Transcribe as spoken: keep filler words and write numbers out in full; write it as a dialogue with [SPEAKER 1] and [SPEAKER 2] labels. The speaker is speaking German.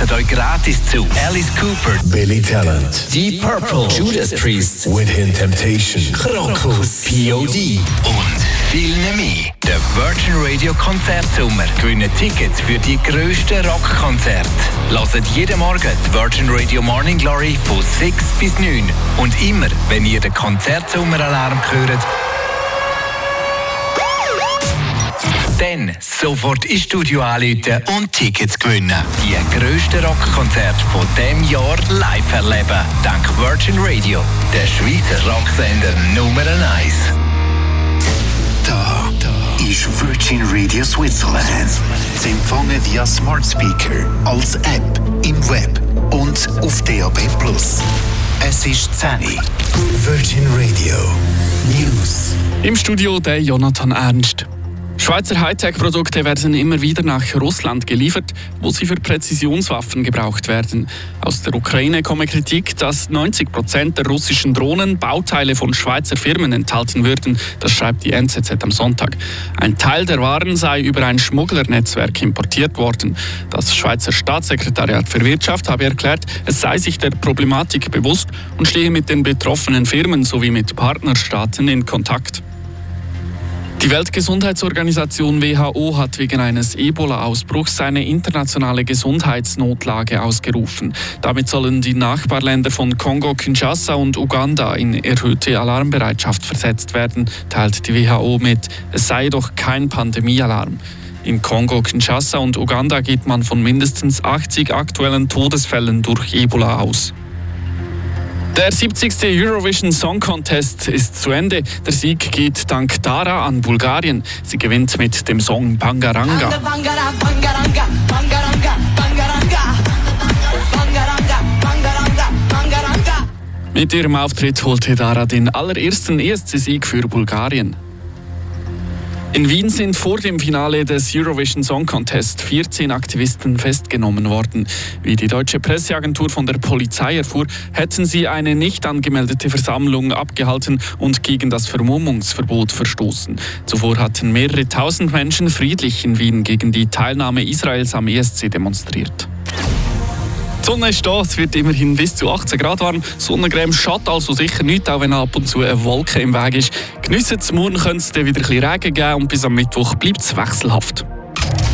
[SPEAKER 1] lassen euch gratis zu Alice Cooper,
[SPEAKER 2] Billy Talent,
[SPEAKER 1] Deep Purple, Judas Priest,
[SPEAKER 2] Within Temptation,
[SPEAKER 1] Krokus, P O D und viel mehr. Der Virgin Radio Konzertsommer gewinnen Tickets für die grössten Rockkonzerte. Hört jeden Morgen die Virgin Radio Morning Glory von sechs bis neun. Und immer, wenn ihr den Konzertsommeralarm hört, dann sofort ins Studio anrufen und Tickets gewinnen. Die grössten Rockkonzerte von diesem Jahr live erleben. Dank Virgin Radio, der Schweizer Rocksender Nummer eins.
[SPEAKER 3] Da, da ist Virgin Radio Switzerland. Zu empfangen via Smart Speaker, als App, im Web und auf D A B plus. Es ist zehn. Virgin Radio News.
[SPEAKER 4] Im Studio der Jonathan Ernst. Schweizer Hightech-Produkte werden immer wieder nach Russland geliefert, wo sie für Präzisionswaffen gebraucht werden. Aus der Ukraine komme Kritik, dass neunzig Prozent der russischen Drohnen Bauteile von Schweizer Firmen enthalten würden. Das schreibt die N Z Z am Sonntag. Ein Teil der Waren sei über ein Schmugglernetzwerk importiert worden. Das Schweizer Staatssekretariat für Wirtschaft habe erklärt, es sei sich der Problematik bewusst und stehe mit den betroffenen Firmen sowie mit Partnerstaaten in Kontakt. Die Weltgesundheitsorganisation W H O hat wegen eines Ebola-Ausbruchs eine internationale Gesundheitsnotlage ausgerufen. Damit sollen die Nachbarländer von Kongo-Kinshasa und Uganda in erhöhte Alarmbereitschaft versetzt werden, teilt die W H O mit. Es sei jedoch kein Pandemiealarm. In Kongo-Kinshasa und Uganda geht man von mindestens achtzig aktuellen Todesfällen durch Ebola aus. Der siebzigste Eurovision Song Contest ist zu Ende. Der Sieg geht dank Dara an Bulgarien. Sie gewinnt mit dem Song Bangaranga. Mit ihrem Auftritt holte Dara den allerersten E S C-Sieg für Bulgarien. In Wien sind vor dem Finale des Eurovision Song Contest vierzehn Aktivisten festgenommen worden. Wie die deutsche Presseagentur von der Polizei erfuhr, hätten sie eine nicht angemeldete Versammlung abgehalten und gegen das Vermummungsverbot verstoßen. Zuvor hatten mehrere tausend Menschen friedlich in Wien gegen die Teilnahme Israels am E S C demonstriert. Die Sonne ist da, es wird immerhin bis zu achtzehn Grad warm. Sonnencreme schadet also sicher nichts, auch wenn ab und zu eine Wolke im Weg ist. Geniessen es, morgen könnte es dann wieder ein bisschen Regen geben und bis am Mittwoch bleibt es wechselhaft.